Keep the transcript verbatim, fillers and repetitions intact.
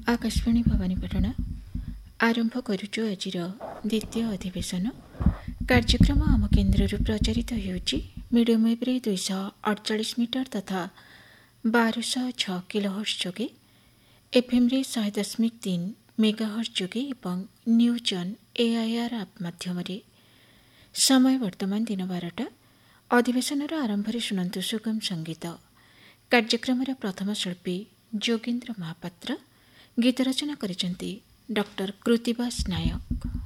आकाशवाणी भवानीपाटना आरंभ करुचु आजिर द्वितीय अधिवेशन कार्यक्रम आम केन्द्र प्रचारित होउची मीडियम वेव्रे दुईश अड़चाश मीटर तथा बारश छ किलोहर्ट्ज जोगे एफएम रे शहे दशमिक तीन मेगाहर्ट्ज जोगे एवं न्यूज ऑन एआईआर आप माध्यम समय वर्तमान दिन बारटा अधिवेशन आरंभ शुणु सुगम संगीत कार्यक्रम प्रथम शिल्पी जोगेन्द्र महापात्र गीत रचना करिसेंती डॉक्टर कृतिबास नायक।